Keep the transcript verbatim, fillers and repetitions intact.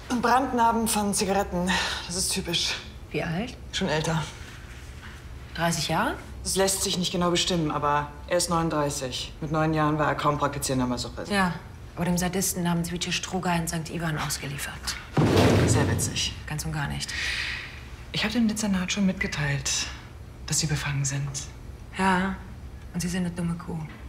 Brandnarben von Zigaretten. Das ist typisch. Wie alt? Schon älter. dreißig Jahre? Das lässt sich nicht genau bestimmen, aber er ist neununddreißig. Mit neun Jahren war er kaum praktizierender Masochismus. Ja, aber dem Sadisten haben Zwietje Struga in Sankt Ivan ausgeliefert. Sehr witzig. Ganz und gar nicht. Ich habe dem Dezernat schon mitgeteilt, dass Sie befangen sind. Ja, und Sie sind eine dumme Kuh.